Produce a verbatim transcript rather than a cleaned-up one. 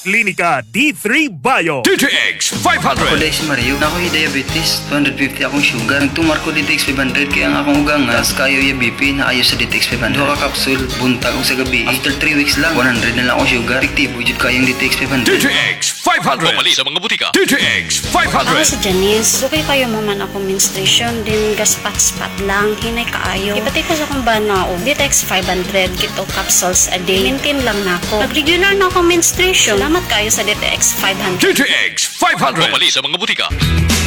Klinika D three Bio. D T X five Ako hundred. dahil si Mario, na ako'y diabetes, two fifty akong sugar. Nagtumar ko D T X five hundred, kaya ang akong ugang nga, kayo yung B P na ayos sa D T X five hundred. Duha ka kapsul, buntag ko sa gabi. After three weeks lang, one hundred na lang akong sugar. Rektibo, jud kayong D T X five D hundred. T X five hundred. Pamali sa mga butika. D T X five Ako hundred. si Janice. Dugay kayo mo man ako menstruation, din gaspat-spat lang, hinay kaayo. Ipati ko sa kung ba na o D T X five hundred, kito capsules a day. Maintain lang na ako. Nag-regular na ako menstruation. Salamat kayo sa D T X five hundred. D T X five hundred. Pamali sa mga butika.